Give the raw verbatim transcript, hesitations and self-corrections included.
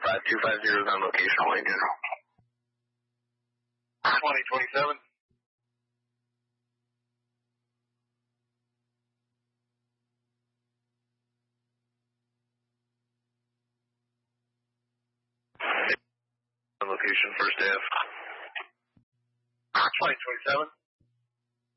five two five zero is on location, Hawaii General. twenty twenty-seven. On location, first half. twenty twenty-seven.